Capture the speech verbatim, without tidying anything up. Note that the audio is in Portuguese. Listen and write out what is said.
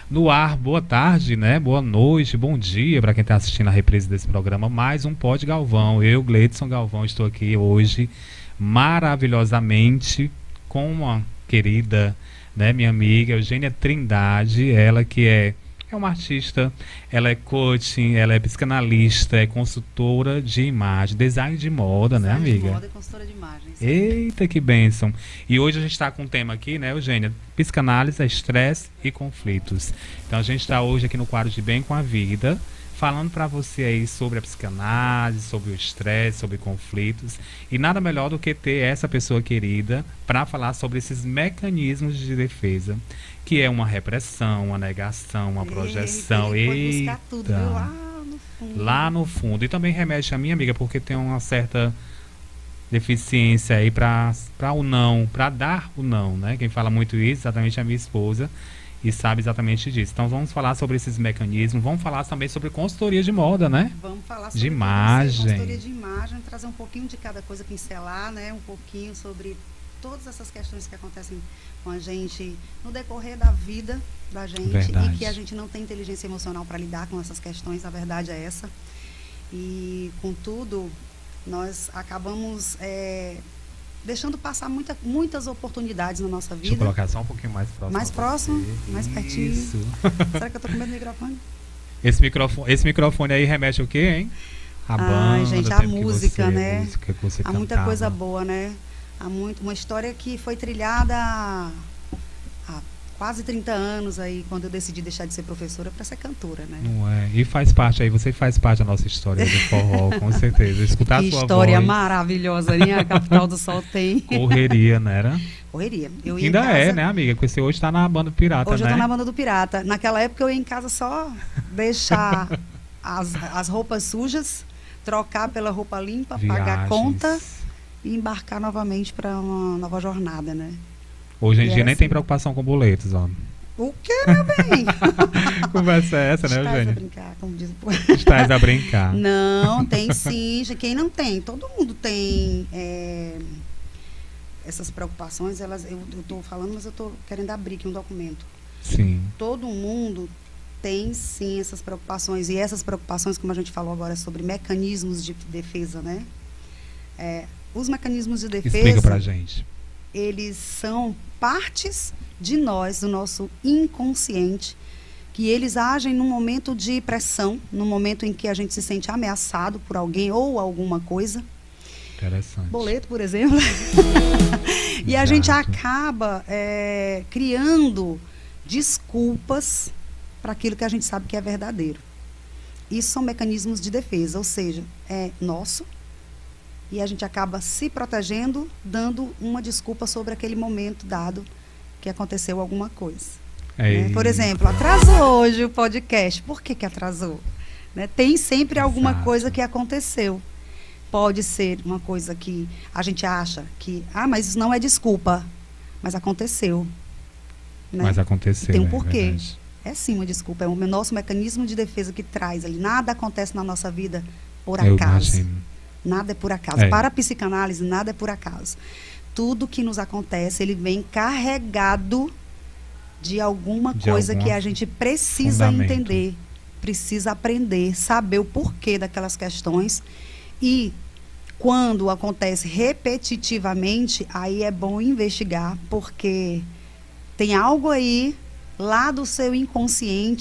No ar, boa tarde, né? Boa noite, bom dia para quem está assistindo a reprise desse programa. Mais um Pod Galvão. Eu, Gleidson Galvão, estou aqui hoje maravilhosamente com uma querida, né, minha amiga Eugênia Trindade, ela que é, é uma artista, ela é coaching, ela é psicanalista, é consultora de imagem, design de moda, design, né, amiga? Design de moda e consultora de imagem. Sim. Eita, que bênção. E hoje a gente está com um tema aqui, né, Eugênia? Psicanálise, estresse e conflitos. Então a gente está hoje aqui no quadro de Bem com a Vida, falando para você aí sobre a psicanálise, sobre o estresse, sobre conflitos. E nada melhor do que ter essa pessoa querida para falar sobre esses mecanismos de defesa, que é uma repressão, uma negação, uma Eita, projeção. ele foi Eita, buscar tudo, viu? Lá no fundo. Lá no fundo. E também remete a minha amiga, porque tem uma certa deficiência aí para o não, para dar o não, né? Quem fala muito isso, exatamente a minha esposa, e sabe exatamente disso. Então vamos falar sobre esses mecanismos, vamos falar também sobre consultoria de moda, né? Vamos falar sobre de imagem. consultoria de imagem, trazer um pouquinho de cada coisa, pincelar, né? Um pouquinho sobre todas essas questões que acontecem com a gente no decorrer da vida da gente. Verdade. E que a gente não tem inteligência emocional para lidar com essas questões, a verdade é essa. E, contudo, nós acabamos é, deixando passar muita, muitas oportunidades na nossa vida. Deixa eu colocar só um pouquinho mais próximo. Mais próximo, mais pertinho. Isso. Será que eu tô com medo do microfone? Esse microfone, esse microfone aí remete ao quê, hein? A Ai, banda, gente, a tempo que música, você- né? música que você Há muita cantava. coisa boa, né? Há muito, uma história que foi trilhada há, há quase trinta anos aí, quando eu decidi deixar de ser professora para ser cantora, né? Não é? E faz parte aí, você faz parte da nossa história do forró, com certeza. Escutar Que a sua história voz, maravilhosa, né? A Capital do Sol tem. correria, né? Era? Correria. Eu ia em Ainda é, casa- né, amiga? Porque você hoje tá na banda pirata, Hoje né? eu tô na banda do Pirata. Naquela época eu ia em casa só deixar as, as roupas sujas, trocar pela roupa limpa, pagar a Viagens. conta e embarcar novamente para uma nova jornada, né? Hoje em E dia era nem assim. tem preocupação com boletos, ó. O que, meu bem? Conversa é essa, né, Estás a Eugênia? brincar, como diz o povo. Estás a brincar. Não, tem sim. gente. Quem não tem? Todo mundo tem é, essas preocupações. Elas, eu estou falando, mas eu estou querendo abrir aqui um documento. Sim. Todo mundo tem sim essas preocupações. E essas preocupações, como a gente falou agora, sobre mecanismos de defesa, né? É, os mecanismos de defesa, Explica pra gente. eles são partes de nós, do nosso inconsciente, que eles agem num momento de pressão, no momento em que a gente se sente ameaçado por alguém ou alguma coisa. Interessante. Boleto, por exemplo. E a gente Exato. acaba é, criando desculpas para aquilo que a gente sabe que é verdadeiro. Isso são mecanismos de defesa, ou seja, é nosso, e a gente acaba se protegendo, dando uma desculpa sobre aquele momento dado que aconteceu alguma coisa. Né? Por exemplo, atrasou hoje o podcast. Por que que atrasou? Né? Tem sempre alguma Exato. coisa que aconteceu. Pode ser uma coisa que a gente acha que, ah, mas isso não é desculpa, mas aconteceu. Né? Mas aconteceu. Tem um é porquê. verdade. É sim uma desculpa, é o nosso mecanismo de defesa que traz ali. Nada acontece na nossa vida por Eu acaso. imagino. Nada é por acaso. É. Para a psicanálise, nada é por acaso. Tudo que nos acontece, ele vem carregado de alguma De coisa algum que a gente precisa fundamento. entender, precisa aprender, saber o porquê daquelas questões. E quando acontece repetitivamente, aí é bom investigar, porque tem algo aí lá do seu inconsciente